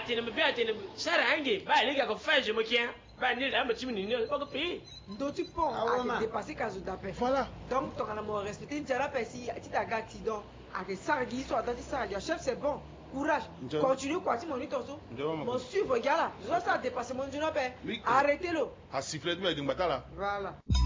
t'es me bien, t'es me charangue, bah, les gars, fait, je me tiens. Bah, ni là, me tu me pas que pays. Donc tu peux à dépasser quand je t'appelle. Voilà. Donc, tu as mon respecté, tu as si tu as gâté donc, à que ça, qui soit dans ça, chef, c'est bon. Courage. Continue, quoi, tu m'en dis ton sou. Mon suivre, gars là. Je dois ça dépasser mon journal. Arrêtez-le. À siffler, tu vas dire, là. Voilà.